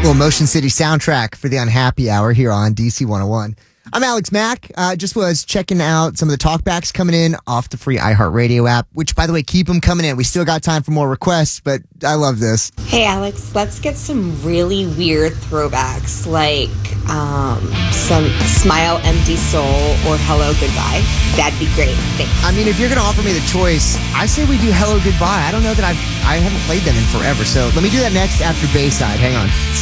Little Motion City soundtrack for the Unhappy Hour here on DC 101. I'm Alex Mack. Just was checking out some of the talkbacks coming in off the free iHeartRadio app, which, by the way, keep them coming in. We still got time for more requests, but I love this. Hey, Alex, let's get some really weird throwbacks, like some Smile, Empty Soul, or Hello, Goodbye. That'd be great. Thanks. I mean, if you're going to offer me the choice, I say we do Hello, Goodbye. I don't know that I haven't played them in forever, so let me do that next after Bayside. Hang on.